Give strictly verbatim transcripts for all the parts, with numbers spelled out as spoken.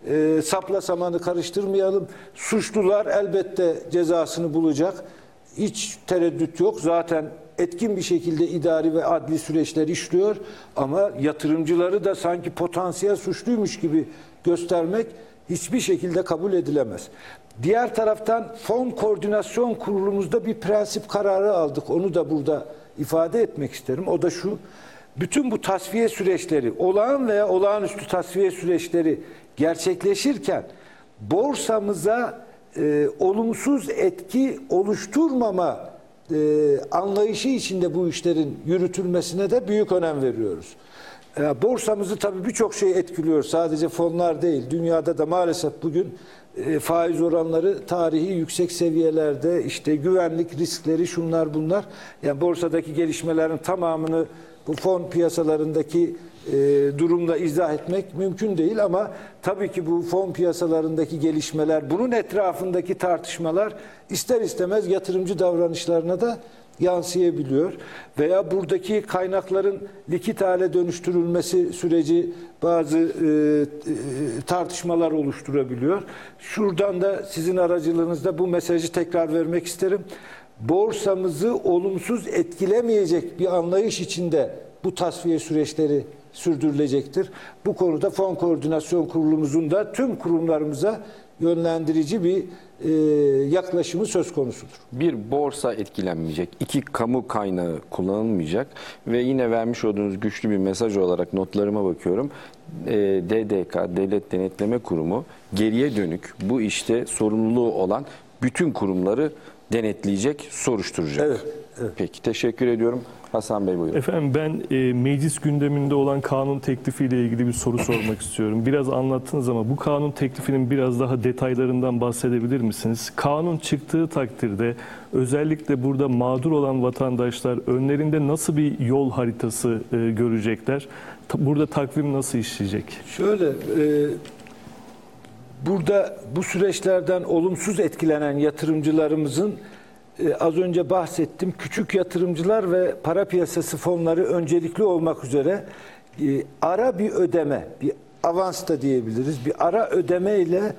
e, sapla samanı karıştırmayalım. Suçlular elbette cezasını bulacak. Hiç tereddüt yok. Zaten etkin bir şekilde idari ve adli süreçler işliyor. Ama yatırımcıları da sanki potansiyel suçluymuş gibi göstermek hiçbir şekilde kabul edilemez. Diğer taraftan Fon Koordinasyon Kurulumuzda bir prensip kararı aldık. Onu da burada ifade etmek isterim. O da şu: bütün bu tasfiye süreçleri, olağan veya olağanüstü tasfiye süreçleri gerçekleşirken borsamıza e, olumsuz etki oluşturmama e, anlayışı içinde bu işlerin yürütülmesine de büyük önem veriyoruz. E, borsamızı tabii birçok şey etkiliyor. Sadece fonlar değil. Dünyada da maalesef bugün e, faiz oranları tarihi yüksek seviyelerde, işte güvenlik riskleri, şunlar bunlar. Yani borsadaki gelişmelerin tamamını bu fon piyasalarındaki e, durumla izah etmek mümkün değil ama tabii ki bu fon piyasalarındaki gelişmeler, bunun etrafındaki tartışmalar ister istemez yatırımcı davranışlarına da yansıyabiliyor. Veya buradaki kaynakların likit hale dönüştürülmesi süreci bazı e, e, tartışmalar oluşturabiliyor. Şuradan da sizin aracılığınızda bu mesajı tekrar vermek isterim. Borsamızı olumsuz etkilemeyecek bir anlayış içinde bu tasfiye süreçleri sürdürülecektir. Bu konuda Fon Koordinasyon Kurulumuzun da tüm kurumlarımıza yönlendirici bir e, yaklaşımı söz konusudur. Bir, borsa etkilenmeyecek. İki, kamu kaynağı kullanılmayacak. Ve yine vermiş olduğunuz güçlü bir mesaj olarak notlarıma bakıyorum. E, D D K, Devlet Denetleme Kurumu, geriye dönük bu işte sorumluluğu olan bütün kurumları denetleyecek, soruşturacak. Evet, evet. Peki, teşekkür ediyorum. Hasan Bey buyurun. Efendim ben e, meclis gündeminde olan kanun teklifiyle ilgili bir soru sormak istiyorum. Biraz anlattınız ama bu kanun teklifinin biraz daha detaylarından bahsedebilir misiniz? Kanun çıktığı takdirde özellikle burada mağdur olan vatandaşlar önlerinde nasıl bir yol haritası e, görecekler? Ta, burada takvim nasıl işleyecek? Şöyle, e, burada bu süreçlerden olumsuz etkilenen yatırımcılarımızın e, az önce bahsettim, küçük yatırımcılar ve para piyasası fonları öncelikli olmak üzere e, ara bir ödeme, bir avans da diyebiliriz, bir ara ödeme ile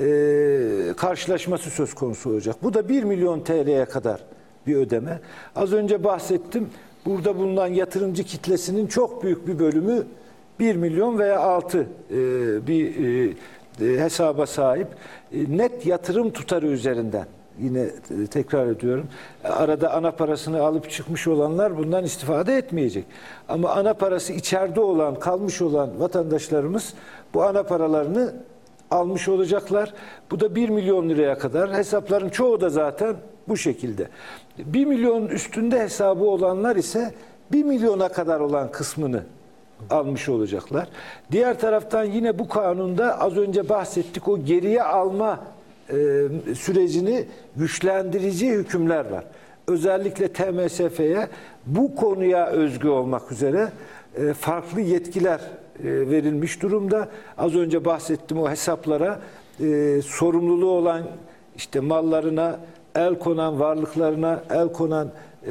e, karşılaşması söz konusu olacak. Bu da bir milyon T L'ye kadar bir ödeme. Az önce bahsettim, burada bulunan yatırımcı kitlesinin çok büyük bir bölümü bir milyon veya altı e, bir e, hesaba sahip. E, net yatırım tutarı üzerinden, yine tekrar ediyorum, arada ana parasını alıp çıkmış olanlar bundan istifade etmeyecek. Ama ana parası içeride olan, kalmış olan vatandaşlarımız bu ana paralarını almış olacaklar. Bu da bir milyon liraya kadar. Hesapların çoğu da zaten bu şekilde. bir milyon üstünde hesabı olanlar ise bir milyona kadar olan kısmını almış olacaklar. Diğer taraftan yine bu kanunda az önce bahsettik, o geriye alma e, sürecini güçlendirici hükümler var. Özellikle T M S F'ye bu konuya özgü olmak üzere e, farklı yetkiler e, verilmiş durumda. Az önce bahsettim, o hesaplara e, sorumluluğu olan, işte mallarına el konan, varlıklarına el konan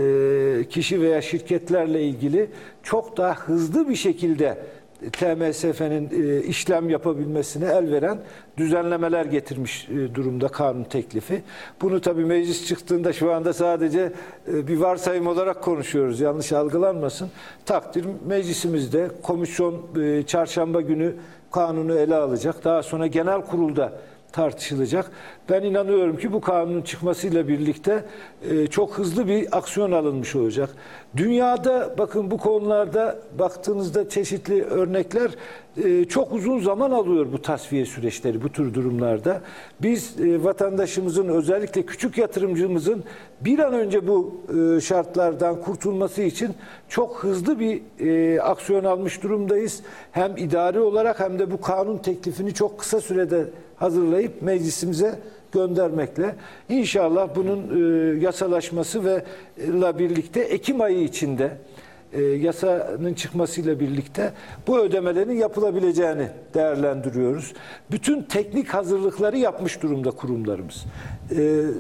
kişi veya şirketlerle ilgili çok daha hızlı bir şekilde T M S F'nin işlem yapabilmesine el veren düzenlemeler getirmiş durumda kanun teklifi. Bunu tabii meclis çıktığında şu anda sadece bir varsayım olarak konuşuyoruz. Yanlış algılanmasın. Takdir meclisimizde, komisyon çarşamba günü kanunu ele alacak. Daha sonra genel kurulda tartışılacak. Ben inanıyorum ki bu kanunun çıkmasıyla birlikte e, çok hızlı bir aksiyon alınmış olacak. Dünyada bakın bu konularda baktığınızda çeşitli örnekler e, çok uzun zaman alıyor bu tasfiye süreçleri bu tür durumlarda. Biz e, vatandaşımızın, özellikle küçük yatırımcımızın bir an önce bu e, şartlardan kurtulması için çok hızlı bir e, aksiyon almış durumdayız. Hem idari olarak hem de bu kanun teklifini çok kısa sürede hazırlayıp meclisimize göndermekle. İnşallah bunun e, yasalaşması ve ile birlikte Ekim ayı içinde e, yasanın çıkmasıyla birlikte bu ödemelerin yapılabileceğini değerlendiriyoruz. Bütün teknik hazırlıkları yapmış durumda kurumlarımız. E,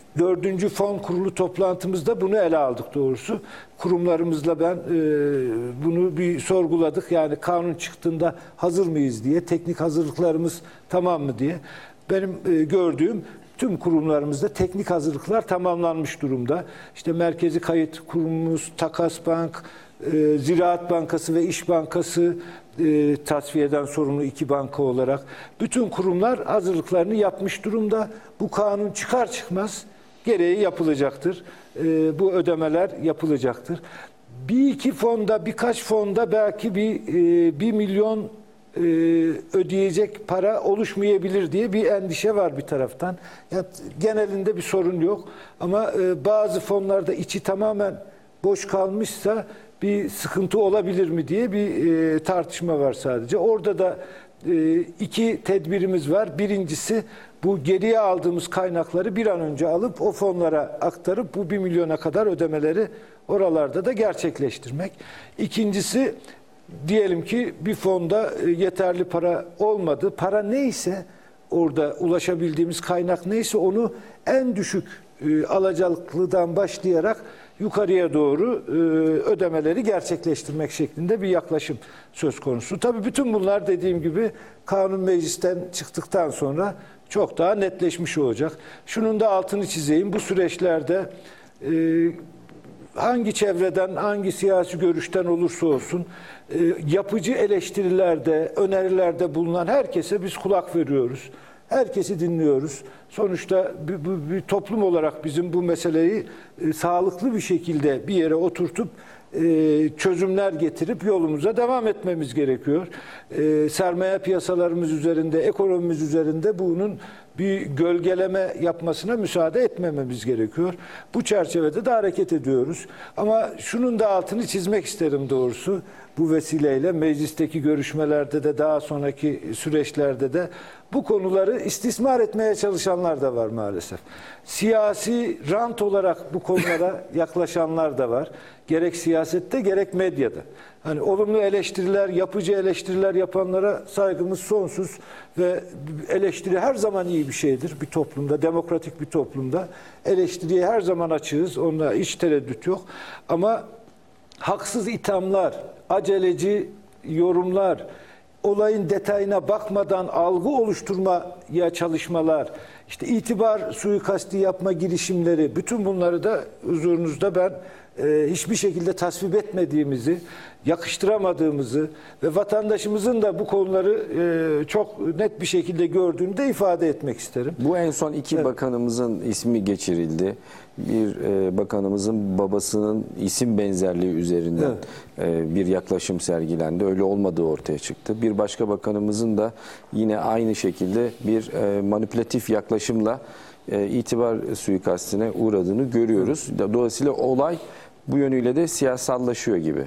Dördüncü fon kurulu toplantımızda bunu ele aldık doğrusu. Kurumlarımızla ben e, bunu bir sorguladık. Yani kanun çıktığında hazır mıyız diye, teknik hazırlıklarımız tamam mı diye. Benim e, gördüğüm tüm kurumlarımızda teknik hazırlıklar tamamlanmış durumda. İşte Merkezi Kayıt Kurumumuz, Takas Bank, e, Ziraat Bankası ve İş Bankası, e, tasfiyeden sorumlu iki banka olarak bütün kurumlar hazırlıklarını yapmış durumda. Bu kanun çıkar çıkmaz gereği yapılacaktır. E, bu ödemeler yapılacaktır. Bir iki fonda, birkaç fonda belki bir e, bir milyon e, ödeyecek para oluşmayabilir diye bir endişe var bir taraftan. Yani genelinde bir sorun yok. Ama e, bazı fonlarda içi tamamen boş kalmışsa bir sıkıntı olabilir mi diye bir e, tartışma var sadece. Orada da e, iki tedbirimiz var. Birincisi bu geriye aldığımız kaynakları bir an önce alıp o fonlara aktarıp bu bir milyona kadar ödemeleri oralarda da gerçekleştirmek. İkincisi diyelim ki bir fonda e, yeterli para olmadı. Para neyse orada ulaşabildiğimiz kaynak neyse onu en düşük e, alacaklıdan başlayarak yukarıya doğru e, ödemeleri gerçekleştirmek şeklinde bir yaklaşım söz konusu. Tabii bütün bunlar dediğim gibi kanun meclisten çıktıktan sonra çok daha netleşmiş olacak. Şunun da altını çizeyim. Bu süreçlerde e, hangi çevreden, hangi siyasi görüşten olursa olsun e, yapıcı eleştirilerde, önerilerde bulunan herkese biz kulak veriyoruz. Herkesi dinliyoruz. Sonuçta bir, bir, bir toplum olarak bizim bu meseleyi e, sağlıklı bir şekilde bir yere oturtup e, çözümler getirip yolumuza devam etmemiz gerekiyor. E, sermaye piyasalarımız üzerinde, ekonomimiz üzerinde bunun bir gölgeleme yapmasına müsaade etmememiz gerekiyor. Bu çerçevede de hareket ediyoruz. Ama şunun da altını çizmek isterim doğrusu. Bu vesileyle meclisteki görüşmelerde de daha sonraki süreçlerde de bu konuları istismar etmeye çalışanlar da var maalesef. Siyasi rant olarak bu konulara yaklaşanlar da var. Gerek siyasette gerek medyada. Hani olumlu eleştiriler, yapıcı eleştiriler yapanlara saygımız sonsuz ve eleştiri her zaman iyi bir şeydir bir toplumda, demokratik bir toplumda. Eleştiriye her zaman açığız, onda hiç tereddüt yok. Ama haksız ithamlar, aceleci yorumlar, olayın detayına bakmadan algı oluşturmaya çalışmalar, işte itibar suikasti yapma girişimleri, bütün bunları da huzurunuzda ben e, hiçbir şekilde tasvip etmediğimizi, yakıştıramadığımızı ve vatandaşımızın da bu konuları e, çok net bir şekilde gördüğünü de ifade etmek isterim. Bu en son iki Evet. bakanımızın ismi geçirildi. Bir e, bakanımızın babasının isim benzerliği üzerinden e, bir yaklaşım sergilendi. Öyle olmadığı ortaya çıktı. Bir başka bakanımızın da yine aynı şekilde bir e, manipülatif yaklaşımla e, itibar suikastine uğradığını görüyoruz. Dolayısıyla olay bu yönüyle de siyasallaşıyor gibi.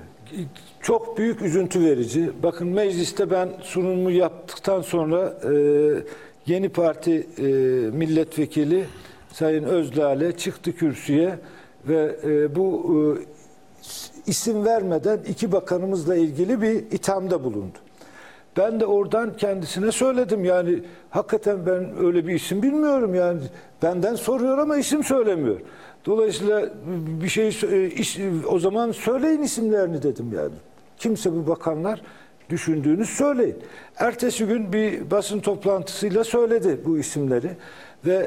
Çok büyük üzüntü verici. Bakın mecliste ben sunumu yaptıktan sonra e, yeni parti e, milletvekili Sayın Özlale çıktı kürsüye ve e, bu e, isim vermeden iki bakanımızla ilgili bir ithamda bulundu. Ben de oradan kendisine söyledim yani hakikaten ben öyle bir isim bilmiyorum yani benden soruyor ama isim söylemiyor. Dolayısıyla bir şey iş, o zaman söyleyin isimlerini dedim yani. Kimse bu bakanlar düşündüğünü söyleyin. Ertesi gün bir basın toplantısıyla söyledi bu isimleri ve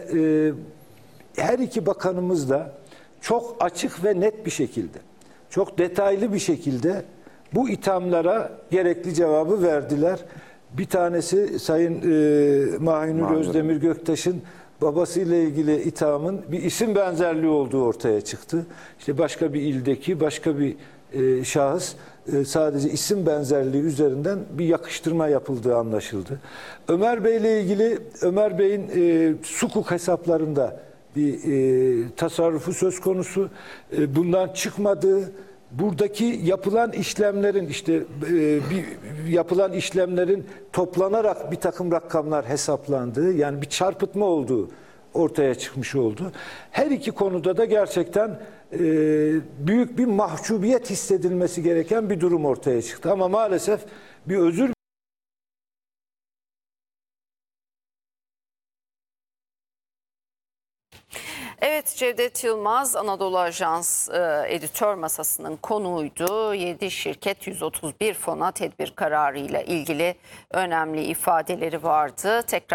e, her iki bakanımız da çok açık ve net bir şekilde, çok detaylı bir şekilde bu ithamlara gerekli cevabı verdiler. Bir tanesi Sayın e, Mahinur Özdemir Göktaş'ın babasıyla ilgili ithamın bir isim benzerliği olduğu ortaya çıktı. İşte başka bir ildeki başka bir e, şahıs e, sadece isim benzerliği üzerinden bir yakıştırma yapıldığı anlaşıldı. Ömer Bey ile ilgili Ömer Bey'in e, sukuk hesaplarında bir e, tasarrufu söz konusu. E, bundan çıkmadığı, buradaki yapılan işlemlerin işte e, bir yapılan işlemlerin toplanarak bir takım rakamlar hesaplandığı yani bir çarpıtma olduğu ortaya çıkmış oldu. Her iki konuda da gerçekten e, büyük bir mahcubiyet hissedilmesi gereken bir durum ortaya çıktı. Ama maalesef bir özür Evet, Cevdet Yılmaz Anadolu Ajans e, editör masasının konuğuydu. yedi şirket yüz otuz bir fona tedbir kararı ile ilgili önemli ifadeleri vardı. Tekrar